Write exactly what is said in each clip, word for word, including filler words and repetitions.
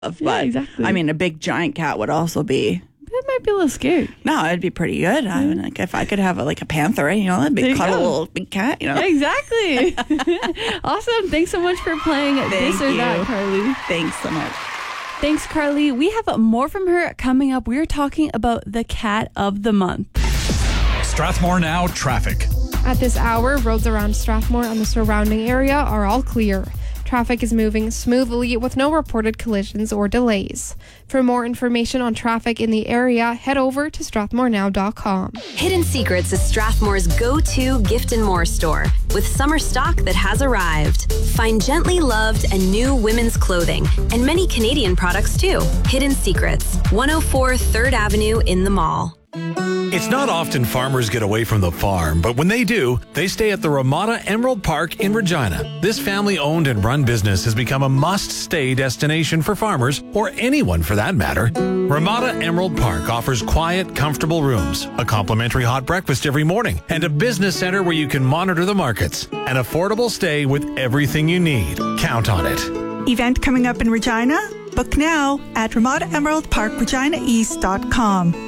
But Yeah, exactly. I mean, a big giant cat would also be. That might be a little scary. No, it'd be pretty good. I mean, like if I could have a, like a panther, you know, that'd There be you cuddle go. little big cat, you know. Yeah, exactly. Awesome. Thanks so much for playing Thank this or you. that, Carly. Thanks so much. Thanks, Carly. We have more from her coming up. We're talking about the cat of the month. Strathmore Now traffic. At this hour, roads around Strathmore and the surrounding area are all clear. Traffic is moving smoothly with no reported collisions or delays. For more information on traffic in the area, head over to strathmore now dot com. Hidden Secrets is Strathmore's go-to gift and more store with summer stock that has arrived. Find gently loved and new women's clothing and many Canadian products too. Hidden Secrets, one oh four third Avenue in the mall. It's not often farmers get away from the farm, but when they do, they stay at the Ramada Emerald Park in Regina. This family-owned and run business has become a must-stay destination for farmers, or anyone for that matter. Ramada Emerald Park offers quiet, comfortable rooms, a complimentary hot breakfast every morning, and a business center where you can monitor the markets. An affordable stay with everything you need. Count on it. Event coming up in Regina? Book now at ramada emerald park regina east dot com.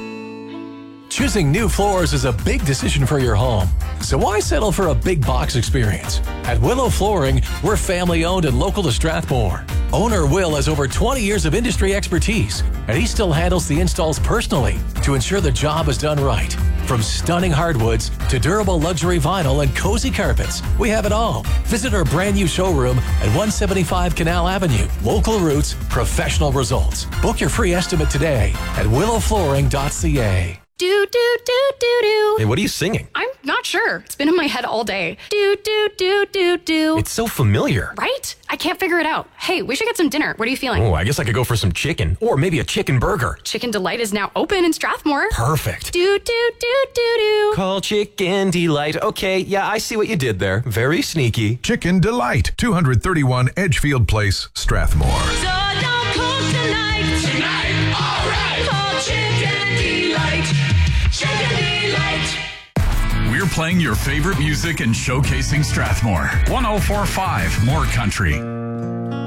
Choosing new floors is a big decision for your home. So why settle for a big box experience? At Willow Flooring, we're family owned and local to Strathmore. Owner Will has over twenty years of industry expertise, and he still handles the installs personally to ensure the job is done right. From stunning hardwoods to durable luxury vinyl and cozy carpets, we have it all. Visit our brand new showroom at one seventy-five Canal Avenue. Local roots, professional results. Book your free estimate today at willow flooring dot c a. Do, do, do, do, do. Hey, what are you singing? I'm not sure. It's been in my head all day. Do, do, do, do, do. It's so familiar. Right? I can't figure it out. Hey, we should get some dinner. What are you feeling? Oh, I guess I could go for some chicken. Or maybe a chicken burger. Chicken Delight is now open in Strathmore. Perfect. Do, do, do, do, do. Call Chicken Delight. Okay, yeah, I see what you did there. Very sneaky. Chicken Delight, two thirty-one Edgefield Place, Strathmore. So don't cook tonight. Tonight, all right. Call Chicken Delight. Chicken Delight. We're playing your favorite music and showcasing Strathmore. one oh four point five More Country.